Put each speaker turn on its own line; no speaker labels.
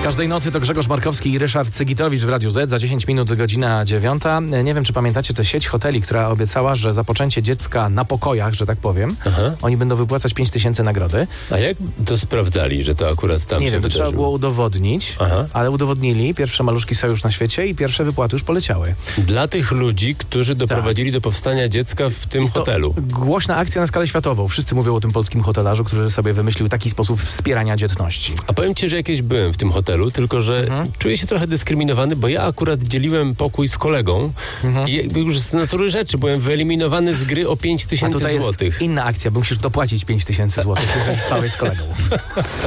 Każdej nocy to Grzegorz Markowski i Ryszard Cygitowicz w Radiu Z. Za 10 minut godzina 9. Nie wiem, czy pamiętacie tę sieć hoteli, która obiecała, że za poczęcie dziecka na pokojach, że tak powiem, oni będą wypłacać 5 000 nagrody.
A jak to sprawdzali, że to akurat tam
Nie
się
wiem, to
wydarzyło?
trzeba było udowodnić, ale udowodnili. Pierwsze maluszki są już na świecie i pierwsze wypłaty już poleciały.
Dla tych ludzi, którzy doprowadzili do powstania dziecka w tym
Jest to
hotelu.
Głośna akcja na skalę światową. Wszyscy mówią o tym polskim hotelarzu, który sobie wymyślił taki sposób wspierania dzietności.
A powiem ci, że jakieś byłem w tym hotelu, tylko że czuję się trochę dyskryminowany, bo ja akurat dzieliłem pokój z kolegą i jakby już z natury rzeczy byłem wyeliminowany z gry o 5
A
000
tutaj
złotych.
jest inna akcja, bo musisz dopłacić 5 000 złotych, jeżeli spałeś z kolegą.